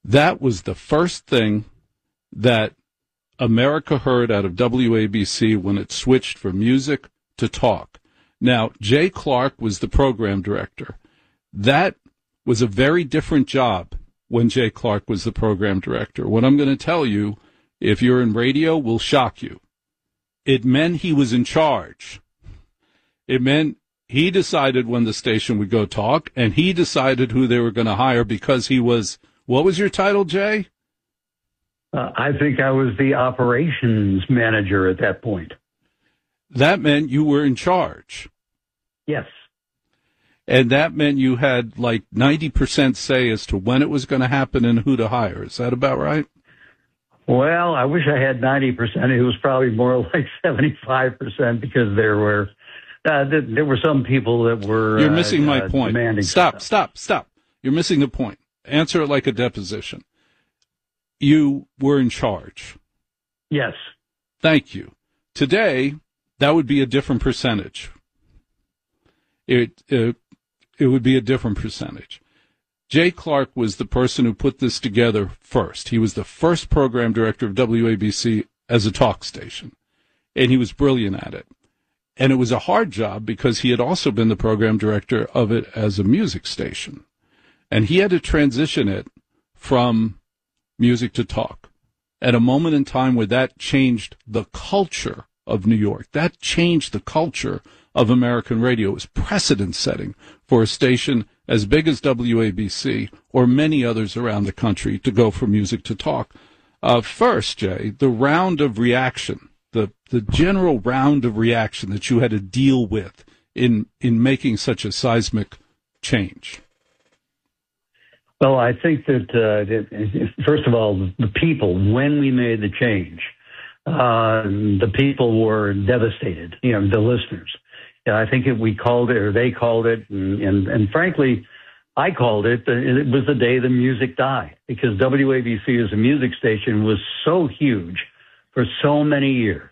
That was the first thing that America heard out of WABC when it switched from music to talk. Now, Jay Clark was the program director. That was a very different job when Jay Clark was the program director. What I'm going to tell you, if you're in radio, will shock you. It meant he was in charge. It meant he decided when the station would go talk, and he decided who they were going to hire because he was, what was your title, Jay? I think I was the operations manager at that point. That meant you were in charge. Yes. And that meant you had like 90% say as to when it was going to happen and who to hire. Is that about right? Well, I wish I had 90%. It was probably more like 75% because there were some people that were. You're missing my point. Stop. You're missing the point. Answer it like a deposition. You were in charge. Yes. Thank you. Today, that would be a different percentage. It would be a different percentage. Jay Clark was the person who put this together first. He was the first program director of WABC as a talk station, and he was brilliant at it. And it was a hard job because he had also been the program director of it as a music station. And he had to transition it from music to talk at a moment in time where that changed the culture of New York. That changed the culture of American radio. It was precedent-setting for a station as big as WABC or many others around the country to go from music to talk. First, Jay, the round of reaction, the general round of reaction that you had to deal with in making such a seismic change. Well, I think that, first of all, the people, when we made the change, the people were devastated, the listeners. I think we called it, or they called it, and frankly, I called it, it was the day the music died, because WABC as a music station was so huge for so many years.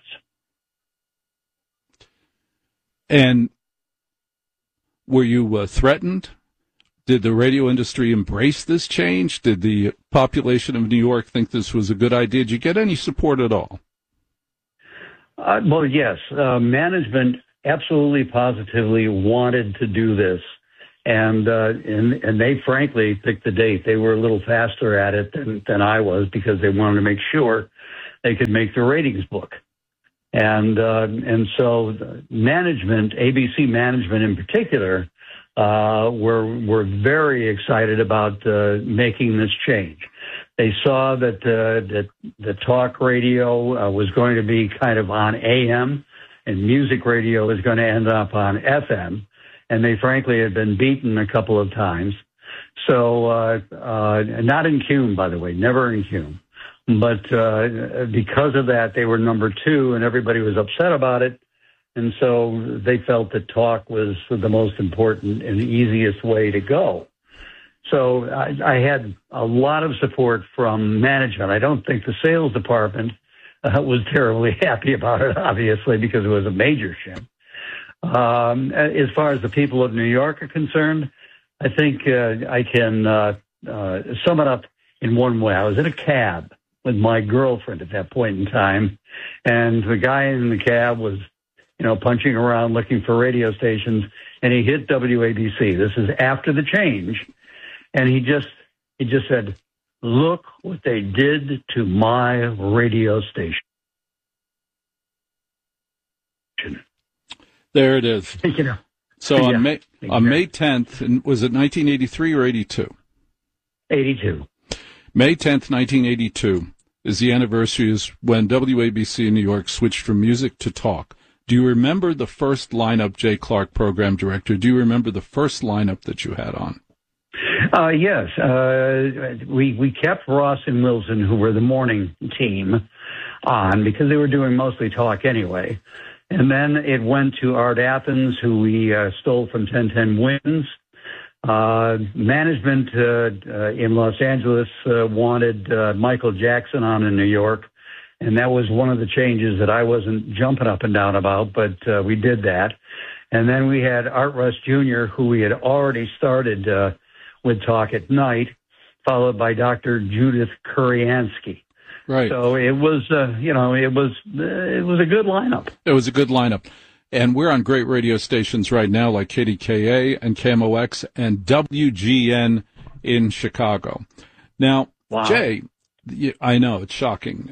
And were you threatened? Did the radio industry embrace this change? Did the population of New York think this was a good idea? Did you get any support at all? Well, yes. Management absolutely positively wanted to do this. And they frankly picked the date. They were a little faster at it than I was because they wanted to make sure they could make the ratings book. And so management, ABC management in particular, were very excited about making this change. They saw that the talk radio was going to be kind of on AM, and music radio was going to end up on FM. And they frankly had been beaten a couple of times. So not in Cume, by the way, never in Cume. But because of that, they were number two, and everybody was upset about it. And so they felt that talk was the most important and easiest way to go. So I had a lot of support from management. I don't think the sales department was terribly happy about it, obviously, because it was a major shift. As far as the people of New York are concerned, I think I can sum it up in one way. I was in a cab with my girlfriend at that point in time, and the guy in the cab was punching around looking for radio stations, and he hit WABC. This is after the change. And he just said, "Look what they did to my radio station." There it is. So on May 10th, and was it 1983 or 82? 82. May 10th, 1982 is the anniversary is when WABC in New York switched from music to talk. Do you remember the first lineup, Jay Clark, program director? Do you remember the first lineup that you had on? Yes. We kept Ross and Wilson, who were the morning team, on because they were doing mostly talk anyway. And then it went to Art Athens, who we stole from 1010 Wins. Management in Los Angeles wanted Michael Jackson on in New York. And that was one of the changes that I wasn't jumping up and down about, but we did that. And then we had Art Russ Jr., who we had already started with Talk at Night. followed by Dr. Judith Kuriansky. Right. So it was, it was a good lineup. It was a good lineup. And we're on great radio stations right now like KDKA and KMOX and WGN in Chicago. Now, wow. Jay, I know it's shocking.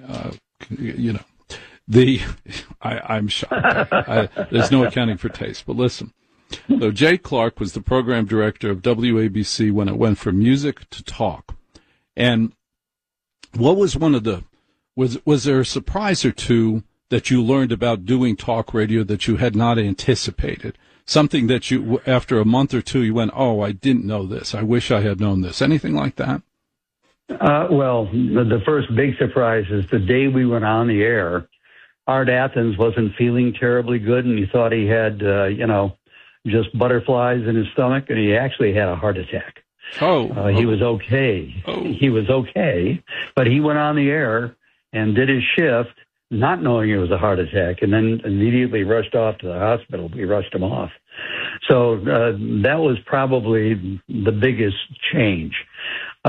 I'm shocked. There's no accounting for taste. But listen, so Jay Clark was the program director of WABC when it went from music to talk. And what was was there a surprise or two that you learned about doing talk radio that you had not anticipated? Something that you, after a month or two, you went, oh, I didn't know this. I wish I had known this. Anything like that? Well, the first big surprise is the day we went on the air, Art Athens wasn't feeling terribly good, and he thought he had, just butterflies in his stomach, and he actually had a heart attack. He was okay. He was okay, but he went on the air and did his shift, not knowing it was a heart attack, and then immediately rushed off to the hospital. We rushed him off. So that was probably the biggest change. As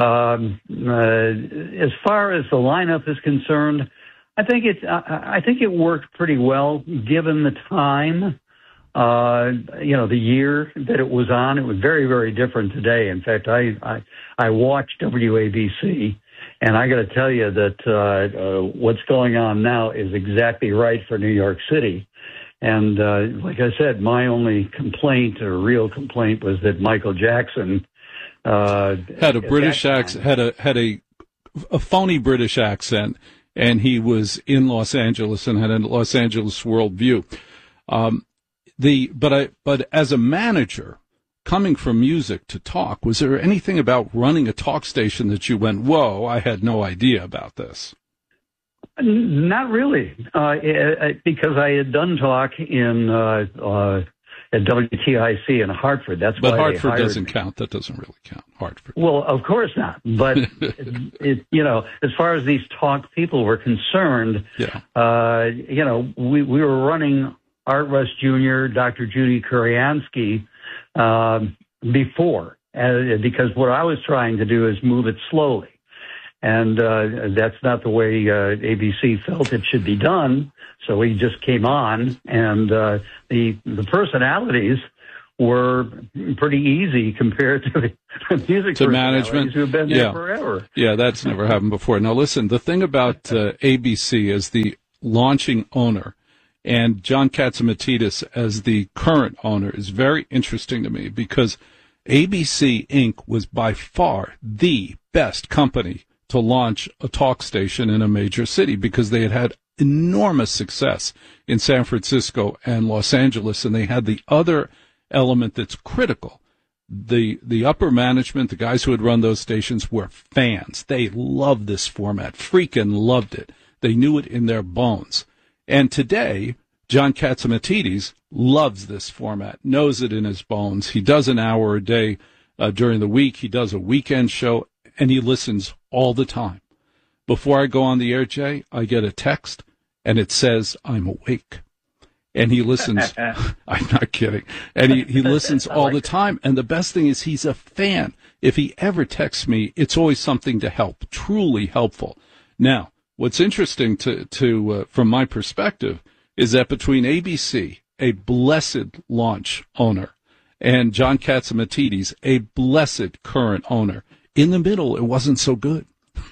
far as the lineup is concerned, I think it worked pretty well given the time. The year that it was on. It was very, very different today. In fact, I watched WABC, and I got to tell you that what's going on now is exactly right for New York City. And like I said, my only complaint, or real complaint, was that Michael Jackson had a British accent, had a phony British accent, and he was in Los Angeles and had a Los Angeles worldview. But as a manager, coming from music to talk, was there anything about running a talk station that you went, whoa, I had no idea about this? Not really, because I had done talk at WTIC in Hartford. That's but why Hartford doesn't count. That doesn't really count. Hartford. Well, of course not. But as far as these talk people were concerned, we were running Art Russ Jr., Dr. Judy Kuriansky before, because what I was trying to do is move it slowly. And that's not the way ABC felt it should be done. So we just came on, and the personalities were pretty easy compared to the music to management who've been there forever. Yeah, that's never happened before. Now, listen, the thing about ABC as the launching owner and John Catsimatidis as the current owner is very interesting to me, because ABC Inc. was by far the best company to launch a talk station in a major city, because they had enormous success in San Francisco and Los Angeles, and they had the other element that's critical. The upper management, the guys who had run those stations, were fans. They loved this format, freaking loved it. They knew it in their bones. And today, John Catsimatidis loves this format, knows it in his bones. He does an hour a day during the week. He does a weekend show, and he listens all the time. Before I go on the air, Jay, I get a text, and it says, I'm awake. And he listens. I'm not kidding. And he listens all the time. And the best thing is he's a fan. If he ever texts me, it's always something to help, truly helpful. Now, what's interesting to from my perspective is that between ABC, a blessed launch owner, and John Catsimatidis, a blessed current owner, in the middle, it wasn't so good.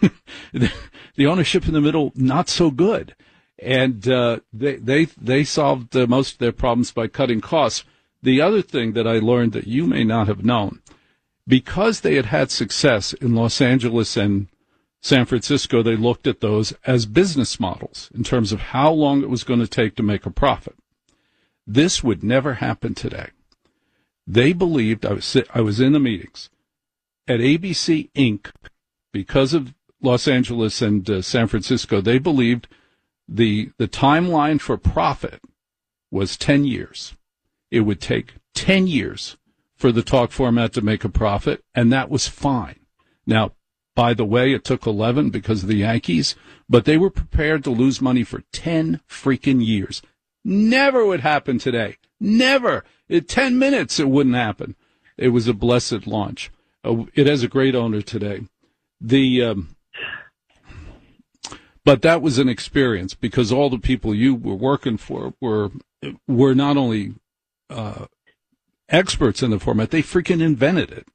The ownership in the middle, not so good. And they solved most of their problems by cutting costs. The other thing that I learned that you may not have known, because they had had success in Los Angeles and San Francisco, they looked at those as business models in terms of how long it was going to take to make a profit. This would never happen today. They believed, I was in the meetings, at ABC Inc., because of Los Angeles and San Francisco, they believed the timeline for profit was 10 years. It would take 10 years for the talk format to make a profit, and that was fine. Now, by the way, it took 11 because of the Yankees, but they were prepared to lose money for 10 freaking years. Never would happen today. Never. In 10 minutes, it wouldn't happen. It was a blessed launch. It has a great owner today. But that was an experience because all the people you were working for were not only experts in the format, they freaking invented it.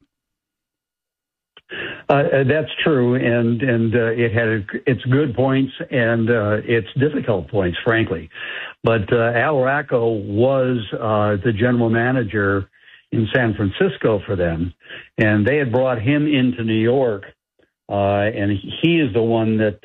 That's true, and it had its good points and its difficult points, frankly. But Al Racco was the general manager in San Francisco for them, and they had brought him into New York, and he is the one that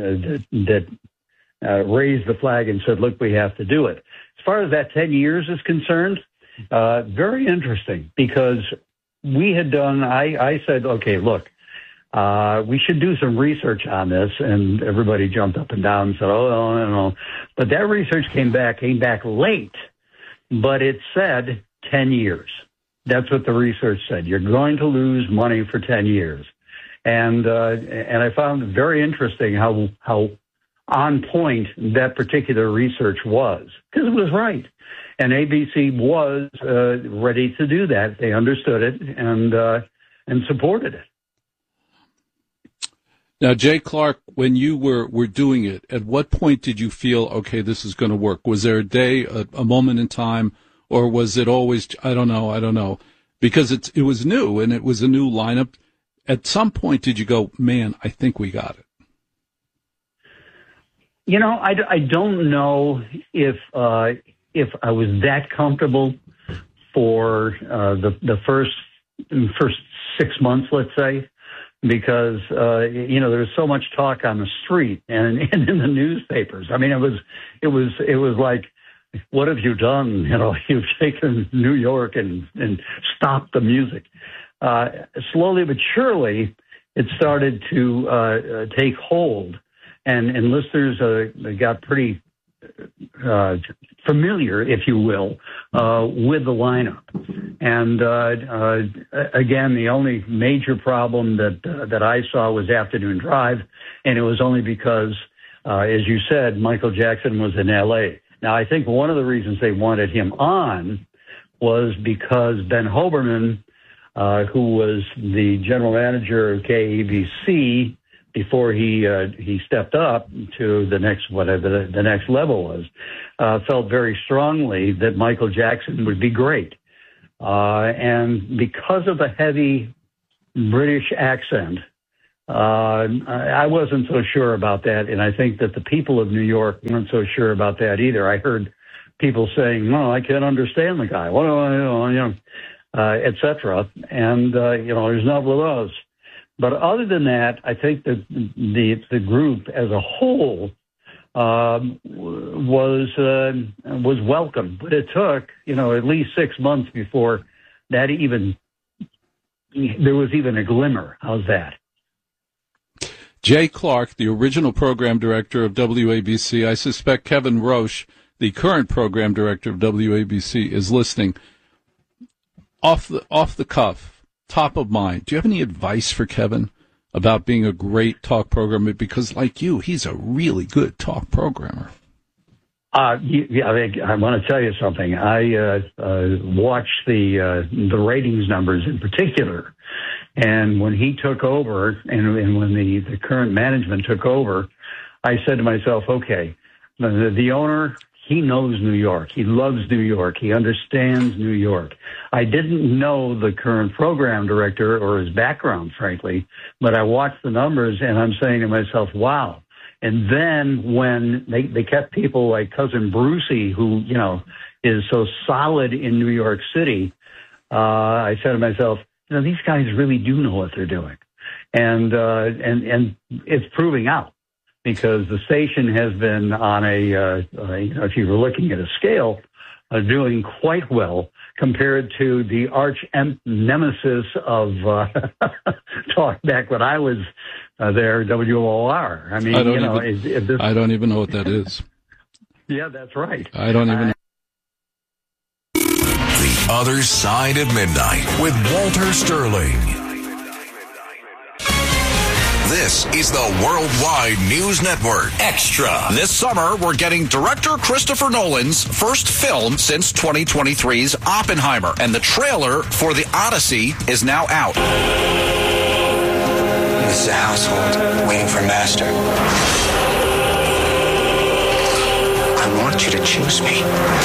raised the flag and said, "Look, we have to do it." As far as that 10 years is concerned, very interesting because we had done. I said, "Okay, look." We should do some research on this, and everybody jumped up and down and said, "Oh, no." But that research came back late, but it said 10 years. That's what the research said. You're going to lose money for 10 years. And I found it very interesting how on point that particular research was, because it was right. And ABC was ready to do that. They understood it and supported it. Now, Jay Clark, when you were doing it, at what point did you feel, okay, this is going to work? Was there a day, a moment in time, or was it always, I don't know, because it was new and it was a new lineup. At some point, did you go, man, I think we got it? You know, I don't know if I was that comfortable for the first 6 months, let's say. Because there was so much talk on the street and in the newspapers. I mean, it was like, what have you done? You've taken New York and stopped the music. Slowly but surely, it started to take hold, and listeners got pretty familiar, if you will, with the lineup. And again, the only major problem that I saw was Afternoon Drive, and it was only because, as you said, Michael Jackson was in L.A. Now, I think one of the reasons they wanted him on was because Ben Hoberman, who was the general manager of KABC before he stepped up to the next, whatever the next level was, felt very strongly that Michael Jackson would be great. And because of the heavy British accent, I wasn't so sure about that. And I think that the people of New York weren't so sure about that either. I heard people saying, "Well, I can't understand the guy," et cetera. And, there's not with us. But other than that, I think that the group as a whole was welcome. But it took, at least 6 months before that there was even a glimmer. How's that? Jay Clark, the original program director of WABC. I suspect Kevin Roche, the current program director of WABC, is listening. Off the cuff, top of mind, do you have any advice for Kevin about being a great talk programmer? Because like you, he's a really good talk programmer. I want to tell you something. I watched the ratings numbers in particular, and when he took over, and when the current management took over, I said to myself, okay, the owner, he knows New York. He loves New York. He understands New York. I didn't know the current program director or his background, frankly, but I watched the numbers, and I'm saying to myself, wow. And then when they kept people like Cousin Brucey, who, is so solid in New York City, I said to myself, these guys really do know what they're doing. And it's proving out because the station has been on if you were looking at a scale, doing quite well compared to the arch nemesis of talk back when I was there, WOR. I mean, I don't even know what that is. Yeah, that's right. I don't even know. The Other Side of Midnight with Walter Sterling. This is the Worldwide News Network Extra. This summer, we're getting director Christopher Nolan's first film since 2023's Oppenheimer, and the trailer for The Odyssey is now out. The This is a household waiting for master. I want you to choose me.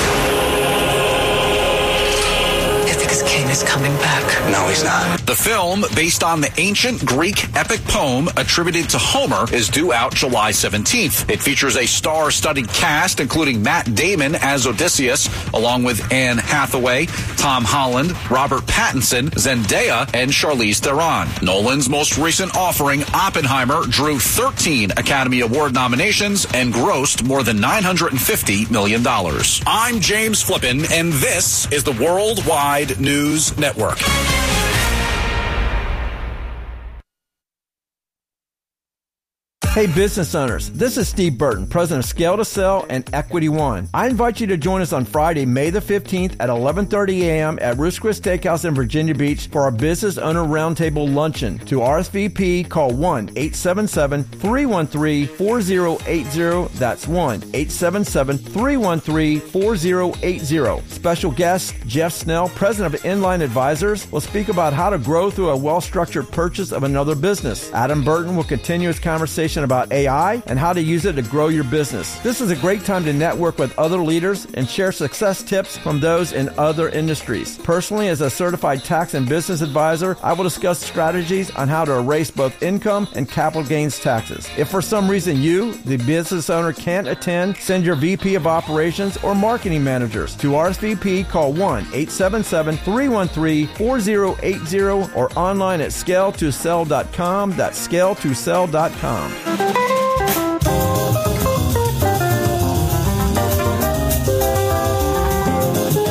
King is coming back. No, he's not. The film, based on the ancient Greek epic poem attributed to Homer, is due out July 17th. It features a star-studded cast, including Matt Damon as Odysseus, along with Anne Hathaway, Tom Holland, Robert Pattinson, Zendaya, and Charlize Theron. Nolan's most recent offering, Oppenheimer, drew 13 Academy Award nominations and grossed more than $950 million. I'm James Flippin, and this is the Worldwide News Network. Hey business owners, this is Steve Burton, president of Scale to Sell and Equity One. I invite you to join us on Friday, May the 15th at 11:30 a.m. at Ruth's Chris Steakhouse in Virginia Beach for our Business Owner Roundtable Luncheon. To RSVP, call 1-877-313-4080. That's 1-877-313-4080. Special guest Jeff Snell, president of Inline Advisors, will speak about how to grow through a well-structured purchase of another business. Adam Burton will continue his conversation about AI and how to use it to grow your business. This is a great time to network with other leaders and share success tips from those in other industries. Personally, as a certified tax and business advisor, I will discuss strategies on how to erase both income and capital gains taxes. If for some reason you, the business owner, can't attend, send your VP of operations or marketing managers. To RSVP, call 1-877-313-4080 or online at scale2sell.com. That's scale2sell.com.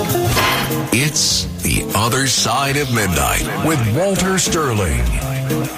It's The Other Side of Midnight with Walter Sterling.